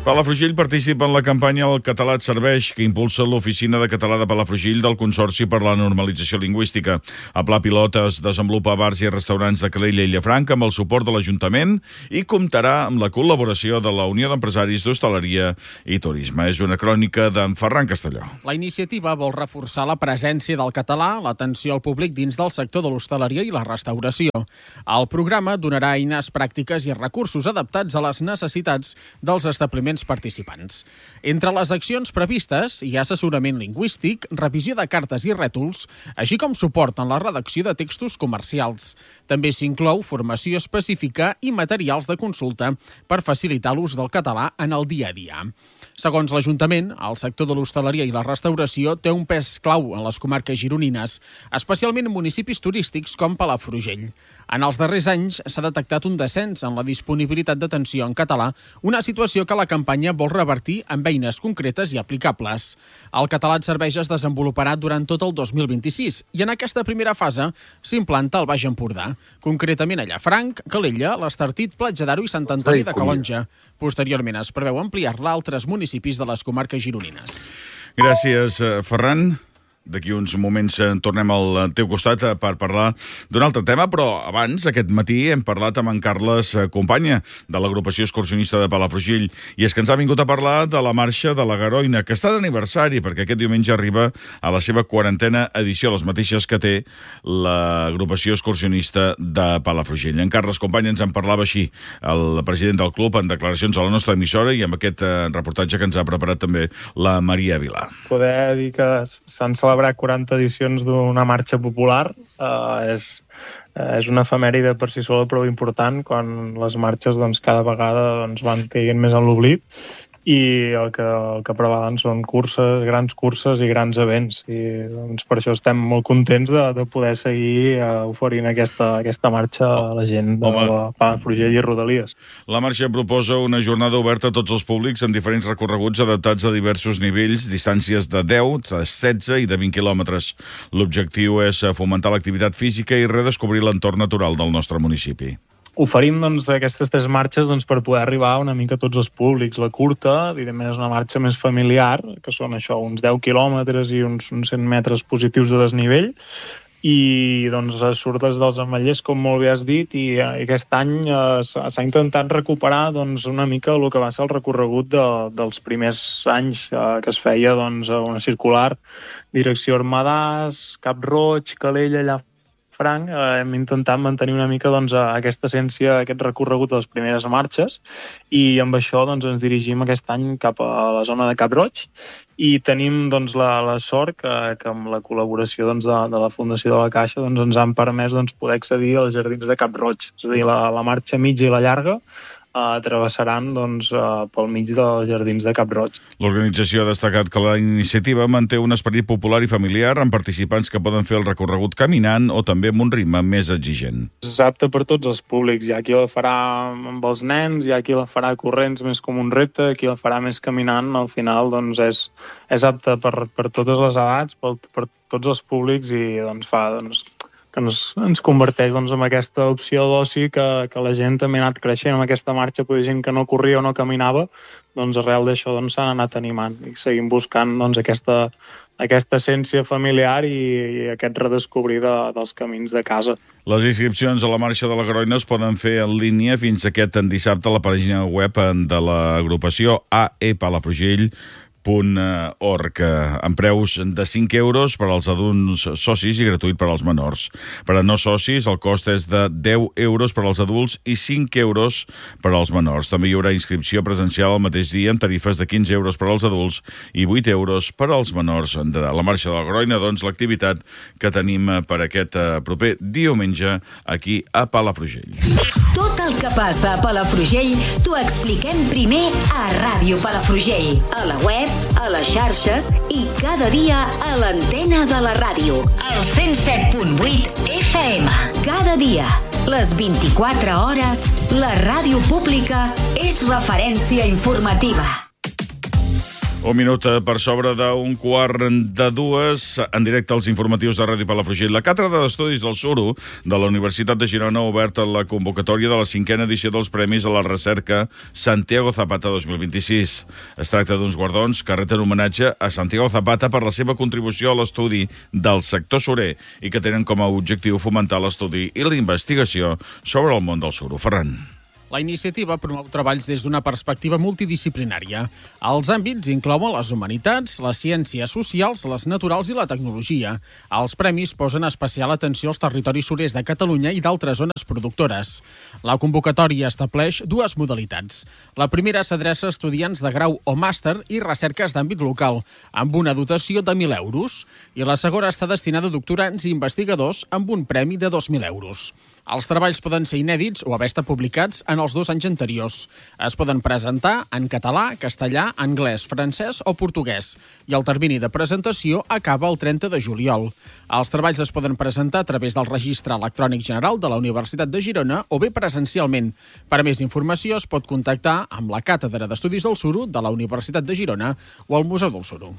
Palafrugell participa en la campanya El català et serveix, que impulsa l'Oficina de Català de Palafrugell del Consorci per la Normalització Lingüística. A pla pilot es desenvolupa a bars i restaurants de Calella i Llafranc amb el suport de l'Ajuntament i comptarà amb la col·laboració de la Unió d'Empresaris d'Hostaleria i Turisme. És una crònica d'en Ferran Castelló. La iniciativa vol reforçar la presència del català, l'atenció al públic dins del sector de l'hostaleria i la restauració. El programa donarà eines pràctiques i recursos adaptats a les necessitats dels establiments participants. Entre les accions previstes hi ha assessorament lingüístic, revisió de cartes i rètols, així com suport en la redacció de textos comercials. També s'inclou formació específica i materials de consulta per facilitar l'ús del català en el dia a dia. Segons l'Ajuntament, el sector de l'hostaleria i la restauració té un pes clau en les comarques gironines, especialment en municipis turístics com Palafrugell. En els darrers anys s'ha detectat un descens en la disponibilitat d'atenció en català, una situació que la campanya vol revertir amb eines concretes i aplicables. El català et serveix es desenvoluparà durant tot el 2026 i en aquesta primera fase s'implanta al Baix Empordà, concretament a Llafranc, Calella, l'Estartit, Platja d'Aro i Sant Antoni de Calonja. Posteriorment es preveu ampliar-la a altres municipis de les comarques gironines. Gràcies, Ferran. D'aquí uns moments tornem al teu costat per parlar d'un altre tema, però abans, aquest matí, hem parlat amb en Carles Companya, de l'agrupació excursionista de Palafrugell, i és que ens ha vingut a parlar de la marxa de la Garoina, que està d'aniversari, perquè aquest diumenge arriba a la seva 40a edició, les mateixes que té l'agrupació excursionista de Palafrugell. En Carles Companya ens en parlava així, el president del club, en declaracions a la nostra emissora, i amb aquest reportatge que ens ha preparat també la Maria Vilà. Poder dir que s'han celebrat 40 edicions d'una marxa popular és una efemèride per si sola prou important, quan les marxes cada vegada van caient més en l'oblit i el que prevalen són curses, grans curses i grans events, i per això estem molt contents de poder seguir oferint aquesta marxa a la gent de Palafrugell i Rodalies. La marxa proposa una jornada oberta a tots els públics en diferents recorreguts adaptats a diversos nivells, distàncies de 10, de 16 i de 20 quilòmetres. L'objectiu és fomentar l'activitat física i redescobrir l'entorn natural del nostre municipi. Oferim aquestes 3 marxes per poder arribar una mica a tots els públics. La curta, evidentment, és una marxa més familiar, que són uns 10 quilòmetres i uns 100 metres positius de desnivell, i surt des dels Ametllers, com molt bé has dit, i aquest any s'ha intentat recuperar una mica el que va ser el recorregut dels primers anys, que es feia una circular, direcció Ermedàs, Cap Roig, Calella, Llafranc. Hem intentat mantenir una mica aquesta essència, aquest recorregut de les primeres marxes, i amb això ens dirigim aquest any cap a la zona de Cap Roig, i tenim la sort que amb la col·laboració de la Fundació de la Caixa ens han permès poder accedir als jardins de Cap Roig. És a dir, la marxa mitja i la llarga travessaran pel mig dels jardins de Cap Roig. L'organització ha destacat que la iniciativa manté un esperit popular i familiar amb participants que poden fer el recorregut caminant o també amb un ritme més exigent. És apte per tots els públics. Hi ha qui la farà amb els nens, hi ha qui la farà corrents més com un repte, qui la farà més caminant. Al final és apte per totes les edats, per tots els públics, i fa que ens converteix en aquesta opció d'oci que la gent també ha anat creixent amb aquesta marxa, però gent que no corria o no caminava, arrel d'això s'han anat animant i seguim buscant aquesta essència familiar i aquest redescobrir dels camins de casa. Les inscripcions a la marxa de la Garoina es poden fer en línia fins aquest dissabte a la pàgina web de l'agrupació aepalafrugell.org, amb preus de 5 euros per als adults socis i gratuït per als menors. Per a no socis, el cost és de 10 euros per als adults i 5 euros per als menors. També hi haurà inscripció presencial el mateix dia amb tarifes de 15 euros per als adults i 8 euros per als menors. De la marxa de la Garoina, l'activitat que tenim per aquest proper diumenge aquí a Palafrugell. Tot el que passa a Palafrugell t'ho expliquem primer a Ràdio Palafrugell, a la web, a les xarxes i cada dia a l'antena de la ràdio. Al 107.8 FM. Cada dia, les 24 hores, la ràdio pública és referència informativa. Un minut per sobre d'un quart de dues, en directe als informatius de Ràdio Palafrugell. La Càtedra d'Estudis del Suro de la Universitat de Girona ha obert la convocatòria de la 5a edició dels Premis a la Recerca Santiago Zapata 2026. Es tracta d'uns guardons que reten homenatge a Santiago Zapata per la seva contribució a l'estudi del sector surer i que tenen com a objectiu fomentar l'estudi i la investigació sobre el món del suro. Ferran. La iniciativa promou treballs des d'una perspectiva multidisciplinària. Els àmbits inclouen les humanitats, les ciències socials, les naturals i la tecnologia. Els premis posen especial atenció als territoris surers de Catalunya i d'altres zones productores. La convocatòria estableix dues modalitats. La primera s'adreça a estudiants de grau o màster i recerques d'àmbit local, amb una dotació de 1.000 euros. I la segona està destinada a doctorants i investigadors amb un premi de 2.000 euros. Els treballs poden ser inèdits o haver estat publicats en els 2 anys anteriors. Es poden presentar en català, castellà, anglès, francès o portuguès i el termini de presentació acaba el 30 de juliol. Els treballs es poden presentar a través del Registre Electrònic General de la Universitat de Girona o bé presencialment. Per a més informació es pot contactar amb la Càtedra d'Estudis del Suro de la Universitat de Girona o al Museu del Suro.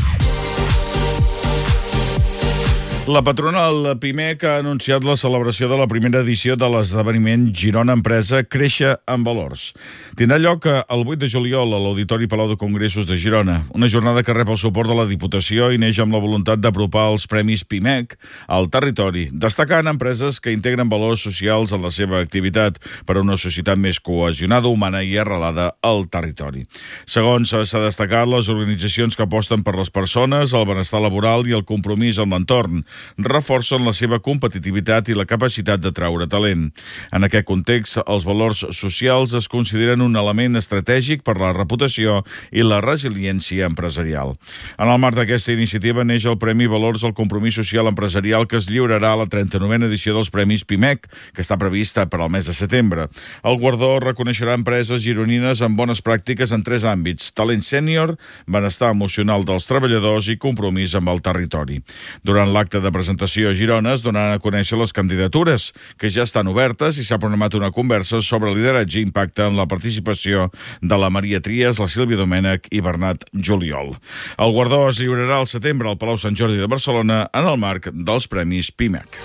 La patronal PIMEC ha anunciat la celebració de la primera edició de l'esdeveniment Girona Empresa Créixer en Valors. Tindrà lloc el 8 de juliol a l'Auditori Palau de Congressos de Girona, una jornada que rep el suport de la Diputació i neix amb la voluntat d'apropar els Premis PIMEC al territori, destacant empreses que integren valors socials en la seva activitat per a una societat més cohesionada, humana i arrelada al territori. Segons s'ha destacat, les organitzacions que aposten per les persones, el benestar laboral i el compromís amb l'entorn reforcen la seva competitivitat i la capacitat d'atraure talent. En aquest context, els valors socials es consideren un element estratègic per la reputació i la resiliència empresarial. En el marc d'aquesta iniciativa neix el Premi Valors al Compromís Social Empresarial que es lliurarà a la 39a edició dels Premis PIMEC, que està prevista per al mes de setembre. El guardó reconeixerà empreses gironines amb bones pràctiques en 3 àmbits: talent sènior, benestar emocional dels treballadors i compromís amb el territori. Durant l'acte de presentació a Girona es donaran a conèixer les candidatures, que ja estan obertes i s'ha programat una conversa sobre lideratge i impacte en la participació de la Maria Trias, la Sílvia Domènech i Bernat Juliol. El guardó es lliurarà al setembre al Palau Sant Jordi de Barcelona en el marc dels Premis PIMEC.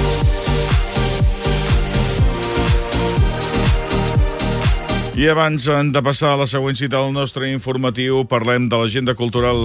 I abans de passar a la següent cita del nostre informatiu, parlem de l'agenda cultural.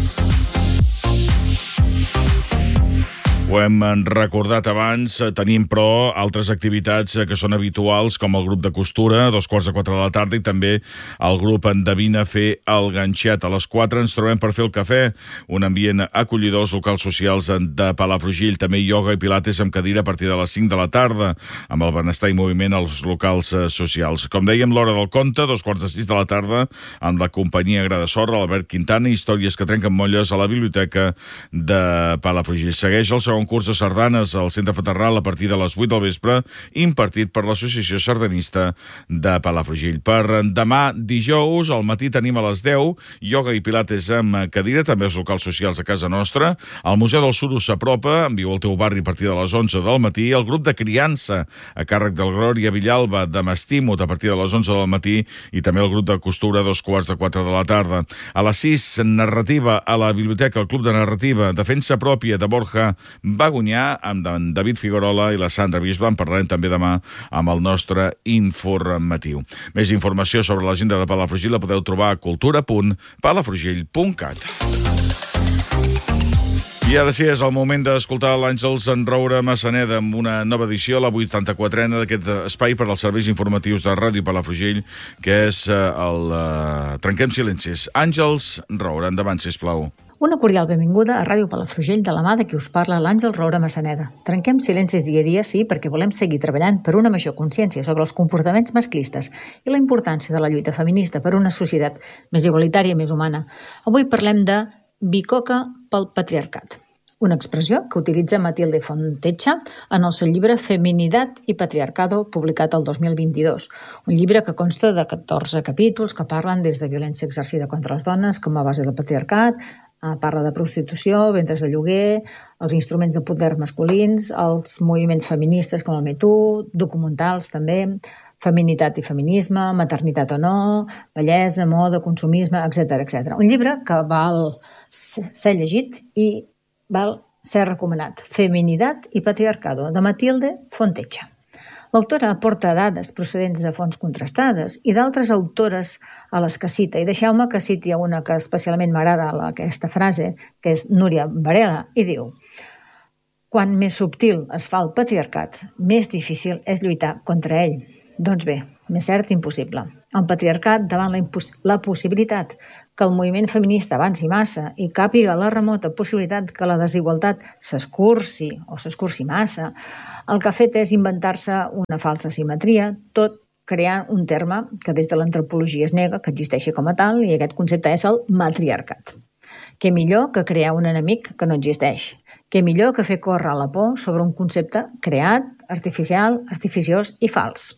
Ho hem recordat abans, tenim però altres activitats que són habituals, com el grup de costura, a 2:45 de la tarda, i també el grup Endevina fer el ganxet. A les 4 ens trobem per fer el cafè, un ambient acollidor als locals socials de Palafrugell, també ioga i pilates amb cadira a partir de les 5 de la tarda, amb el benestar i moviment als locals socials. Com dèiem, l'hora del conte, 5:45 de la tarda, amb la companyia Grada Sorra, Albert Quintana, històries que trenquen molles a la Biblioteca de Palafrugell. Segueix el segon curs de sardanes al Centre Fraternal a partir de les 8 del vespre, impartit per l'Associació Sardanista de Palafrugell. Per demà dijous, al matí tenim a les 10, ioga i pilates amb cadira, també els locals socials a casa nostra. El Museu del Suro s'apropa, en Viu al teu barri a partir de les 11 del matí. El grup de criança a càrrec del Glòria Villalba de Mastimut a partir de les 11 del matí i també el grup de costura a 3:45 de la tarda. A les 6, narrativa a la biblioteca, el Club de Narrativa, defensa pròpia de Borja Bagunyà, amb en David Figuerola i la Sandra Bisbal. En parlarem també demà amb el nostre informatiu. Més informació sobre l'agenda de Palafrugell la podeu trobar a cultura.palafrugell.cat. I ara sí, és el moment d'escoltar l'Àngels Roure Massaneda amb una nova edició, la 84a d'aquest espai per als serveis informatius de Ràdio Palafrugell, que és el Trenquem Silencis. Àngels Roure, endavant, sisplau. Una cordial benvinguda a Ràdio Palafrugell de la mà de qui us parla l'Àngel Roure Massaneda. Trenquem silencis dia a dia, sí, perquè volem seguir treballant per una major consciència sobre els comportaments masclistes i la importància de la lluita feminista per una societat més igualitària i més humana. Avui parlem de bicoca pel patriarcat, una expressió que utilitza Matilde Fontecha en el seu llibre Feminidad y Patriarcado, publicat el 2022. Un llibre que consta de 14 capítols que parlen des de violència exercida contra les dones com a base del patriarcat, parla de prostitució, ventres de lloguer, els instruments de poder masculins, els moviments feministes com el Me Too, documentals també, Feminitat i feminisme, maternitat o no, bellesa, moda, consumisme, etc. Un llibre que val ser llegit i val ser recomanat. Feminitat i patriarcado, de Matilde Fontecha. L'autora aporta dades procedents de fonts contrastades i d'altres autores a les que cita. I deixeu-me que citi una que especialment m'agrada aquesta frase, que és Núria Varela, i diu: quan més subtil es fa el patriarcat, més difícil és lluitar contra ell. Doncs bé, més cert, impossible. El patriarcat, davant la possibilitat que el moviment feminista avanci massa i càpiga la remota possibilitat que la desigualtat s'escurci o s'escurci massa, el que ha fet és inventar-se una falsa simetria, tot creant un terme que des de l'antropologia es nega que existeixi com a tal, i aquest concepte és el matriarcat. Què millor que crear un enemic que no existeix? Què millor que fer córrer la por sobre un concepte creat, artificial, artificiós i fals?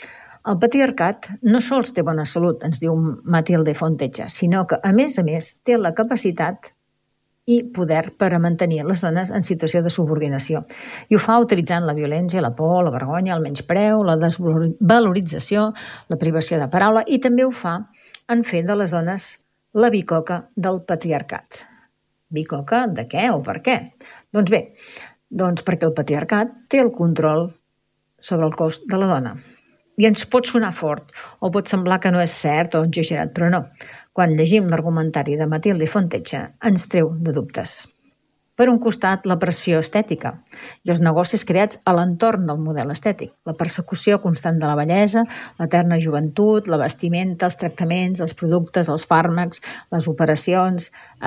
El patriarcat no sols té bona salut, ens diu Matilde Fontecha, sinó que, a més, té la capacitat i poder per a mantenir les dones en situació de subordinació. I ho fa utilitzant la violència, la por, la vergonya, el menyspreu, la desvalorització, la privació de paraula, i també ho fa en fer de les dones la bicoca del patriarcat. Bicoca de què o per què? Doncs bé, perquè el patriarcat té el control sobre el cos de la dona. I ens pot sonar fort, o pot semblar que no és cert o exagerat, però no. Quan llegim l'argumentari de Matilde Fontecha, ens treu de dubtes. Per un costat, la pressió estètica i els negocis creats a l'entorn del model estètic, la persecució constant de la bellesa, l'eterna joventut, la vestimenta, els tractaments, els productes, els fàrmacs, les operacions,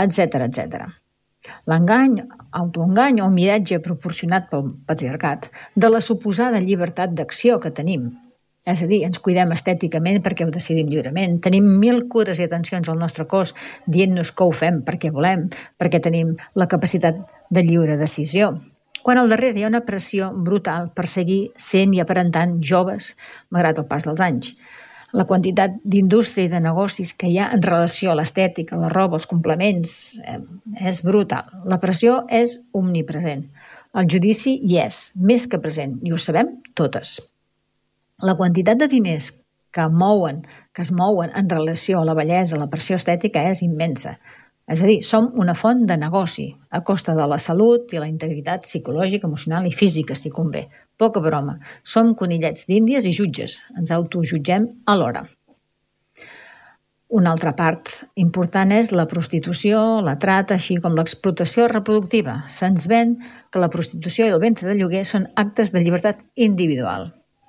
etc. L'engany, autoengany o miratge proporcionat pel patriarcat de la suposada llibertat d'acció que tenim. És a dir, ens cuidem estèticament perquè ho decidim lliurement, tenim 1000 cures i atencions al nostre cos dient-nos que ho fem perquè volem, perquè tenim la capacitat de lliure decisió. Quan al darrere hi ha una pressió brutal per seguir sent i aparentant joves, malgrat el pas dels anys. La quantitat d'indústria i de negocis que hi ha en relació a l'estètica, la roba, els complements, és brutal. La pressió és omnipresent. El judici hi és, més que present, i ho sabem totes. La quantitat de diners que es mouen en relació a la bellesa, la pressió estètica, és immensa. És a dir, som una font de negoci, a costa de la salut i la integritat psicològica, emocional i física, si convé. Poca broma. Som conillets d'índies i jutges. Ens autojutgem alhora. Una altra part important és la prostitució, la trata, així com l'explotació reproductiva. Se'ns ven que la prostitució i el ventre de lloguer són actes de llibertat individual.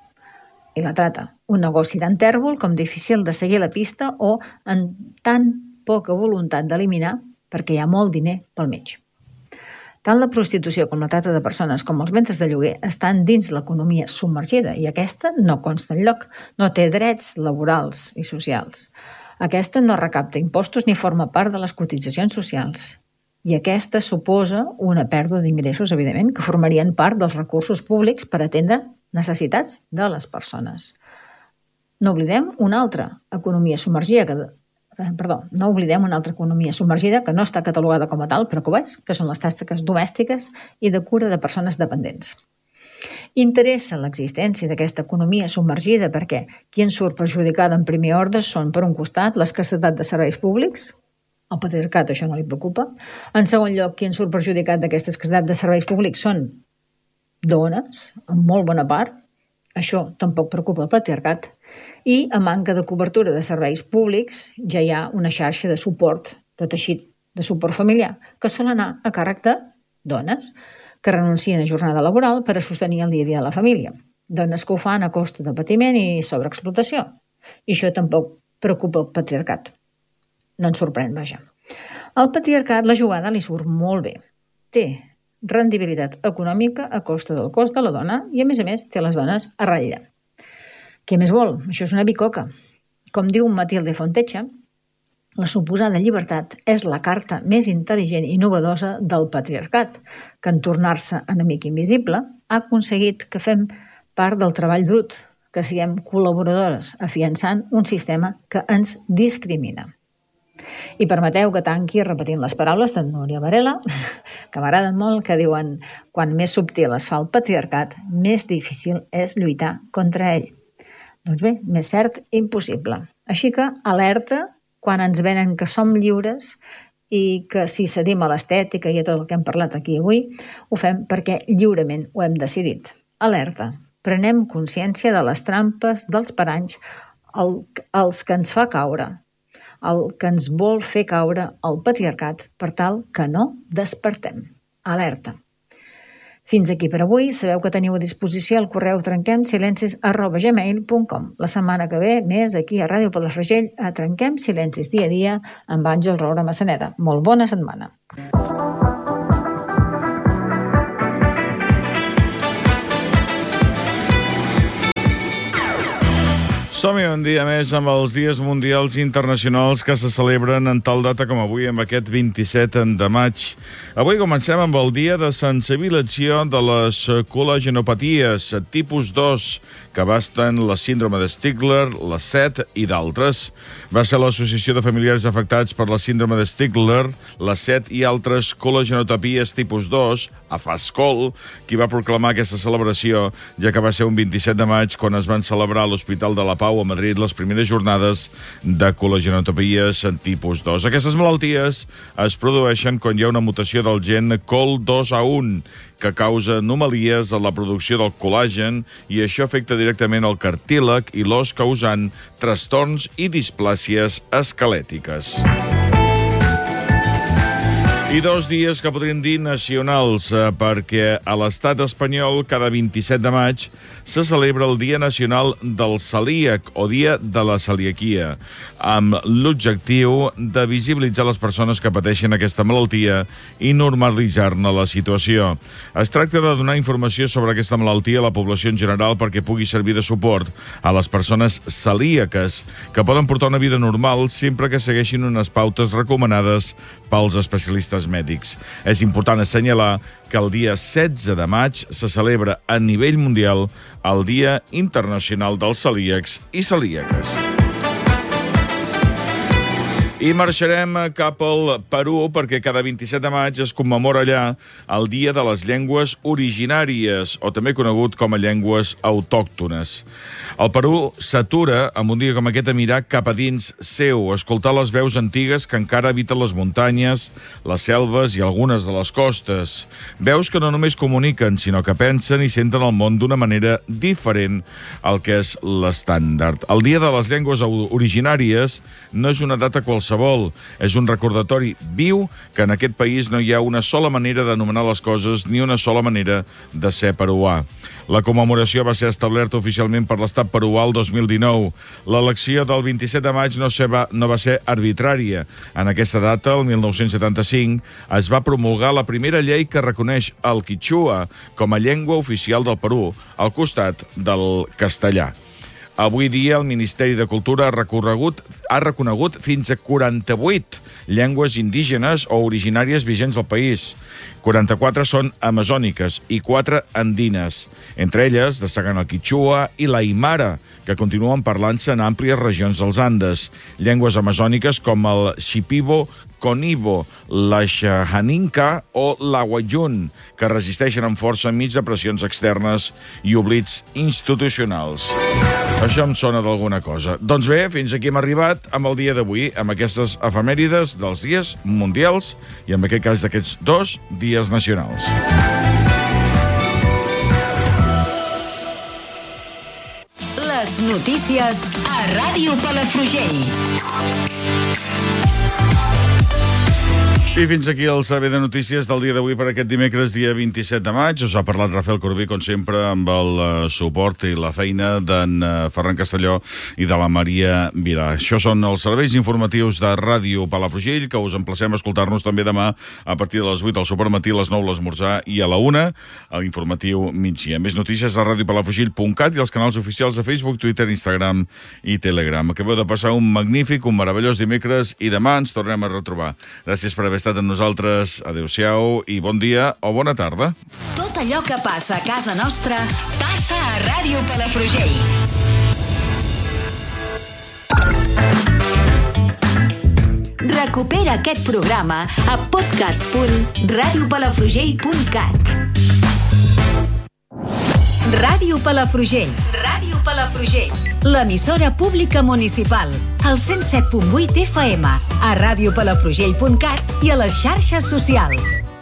I la trata, un negoci tan tèrbol com difícil de seguir la pista o amb tan poca voluntat d'eliminar perquè hi ha molt diner pel mig. Tant la prostitució com la trata de persones com els ventres de lloguer estan dins l'economia submergida i aquesta no consta enlloc, no té drets laborals i socials. Aquesta no recapta impostos ni forma part de les cotitzacions socials. I aquesta suposa una pèrdua d'ingressos, evidentment, que formarien part dels recursos públics per atendre necessitats de les persones. No oblidem una altra economia submergida que no està catalogada com a tal, però que ho és, que són les tasques domèstiques i de cura de persones dependents. Interessa l'existència d'aquesta economia submergida perquè qui en surt perjudicada en primer ordre són, per un costat, l'escassetat de serveis públics, al patriarcat això no li preocupa. En segon lloc, qui en surt perjudicat d'aquesta escassetat de serveis públics són dones, en molt bona part, això tampoc preocupa el patriarcat, i a manca de cobertura de serveis públics ja hi ha una xarxa de suport, de teixit de suport familiar, que sol anar a càrrec de dones que renuncien a jornada laboral per a sostenir el dia a dia de la família. Dones que ho fan a costa de patiment i sobreexplotació. I això tampoc preocupa el patriarcat. No ens sorprèn, vaja. Al patriarcat la jugada li surt molt bé. Té rendibilitat econòmica a costa del cost de la dona i, a més, té les dones a ratlla. Què més vol? Això és una bicoca. Com diu Matilde Fontecha, la suposada llibertat és la carta més intel·ligent i novedosa del patriarcat, que en tornar-se enemic invisible ha aconseguit que fem part del treball brut, que siguem col·laboradores, afiançant un sistema que ens discrimina. I permeteu que tanqui repetint les paraules de Núria Varela, que m'agraden molt, que diuen: quan més subtil es fa el patriarcat, més difícil és lluitar contra ell. Doncs bé, més cert, impossible. Així que alerta quan ens venen que som lliures i que si cedim a l'estètica i a tot el que hem parlat aquí avui, ho fem perquè lliurement ho hem decidit. Alerta, prenem consciència de les trampes, dels paranys, els que ens fa caure, el que ens vol fer caure el patriarcat per tal que no despertem. Alerta. Fins aquí per avui. Sabeu que teniu a disposició el correu trenquemsilencis@gmail.com. La setmana que ve, més aquí a Ràdio Palafrugell, a Trenquem Silencis dia a dia amb Àngel Roura Massaneda. Molt bona setmana. Som-hi un dia més amb els Dies Mundials Internacionals que se celebren en tal data com avui, amb aquest 27 de maig. Avui comencem amb el dia de sensibilització de les col·lagenopaties tipus 2, que abasten la síndrome de Stickler, la SET i d'altres. Va ser l'Associació de Familiars Afectats per la síndrome de Stickler, la SET i altres col·lagenopaties tipus 2, AFASCOL, qui va proclamar aquesta celebració, ja que va ser un 27 de maig quan es van celebrar a l'Hospital de la Pau a Madrid les primeres jornades de col·lagenopaties tipus 2. Aquestes malalties es produeixen quan hi ha una mutació del gen COL2A1 que causa anomalies en la producció del col·làgen i això afecta directament el cartílag i l'os, causant trastorns i displàcies esquelètiques. I 2 dies que podríem dir nacionals, perquè a l'estat espanyol cada 27 de maig se celebra el Dia Nacional del Celíac o Dia de la Celiaquia, amb l'objectiu de visibilitzar les persones que pateixen aquesta malaltia i normalitzar-ne la situació. Es tracta de donar informació sobre aquesta malaltia a la població en general perquè pugui servir de suport a les persones celíaques que poden portar una vida normal sempre que segueixin unes pautes recomanades pels especialistes mèdics. És important assenyalar que el dia 16 de maig se celebra a nivell mundial el Dia Internacional dels Celíacs i Celíaques. I marxarem cap al Perú perquè cada 27 de maig es commemora allà el Dia de les Llengües Originàries, o també conegut com a llengües autòctones. El Perú s'atura amb un dia com aquest a mirar cap a dins seu, a escoltar les veus antigues que encara habiten les muntanyes, les selves i algunes de les costes. Veus que no només comuniquen, sinó que pensen i senten el món d'una manera diferent al que és l'estàndard. El Dia de les Llengües Originàries no és una data qualsevol, és un recordatori viu que en aquest país no hi ha una sola manera d'anomenar les coses ni una sola manera de ser peruà. La commemoració va ser establerta oficialment per l'Estat peruà el 2019. L'elecció del 27 de maig no va ser arbitrària. En aquesta data, el 1975, es va promulgar la primera llei que reconeix el quítxua com a llengua oficial del Perú, al costat del castellà. Avui dia el Ministeri de Cultura ha reconegut fins a 48 llengües indígenes o originàries vigents al país. 44 són amazòniques i 4 andines. Entre elles destaquen el quítxua i l'aimara, que continuen parlant-se en àmplies regions dels Andes. Llengües amazòniques com el xipibo, conibo, la xahaninca o l'awayun, que resisteixen amb força enmig de pressions externes i oblits institucionals. Això em sona d'alguna cosa. Doncs bé, fins aquí hem arribat amb el dia d'avui, amb aquestes efemèrides dels dies mundials i en aquest cas d'aquests 2 dies nacionals. Les notícies a Ràdio Palafrugell. I fins aquí el servei de notícies del dia d'avui per aquest dimecres, dia 27 de maig. Us ha parlat Rafael Corbí, com sempre, amb el suport i la feina d'en Ferran Castelló i de la Maria Vilà. Això són els serveis informatius de Ràdio Palafrugell, que us emplacem a escoltar-nos també demà a partir de les 8 al supermatí, a les 9 l'esmorzar i a la 1 a l'informatiu migdia. Més notícies a radiopalafrugell.cat i els canals oficials de Facebook, Twitter, Instagram i Telegram. Acabeu de passar un magnífic, un meravellós dimecres i demà ens tornem a retrobar. Gràcies per haver estat amb nosaltres. Adéu-siau i bon dia o bona tarda. Tot allò que passa a casa nostra passa a Ràdio Palafrugell. Recupera aquest programa a podcast.radiopalafrugell.cat. Ràdio Palafrugell. Ràdio Palafrugell. L'emissora pública municipal. Al 107.8 FM. A radiopalafrugell.cat i a les xarxes socials.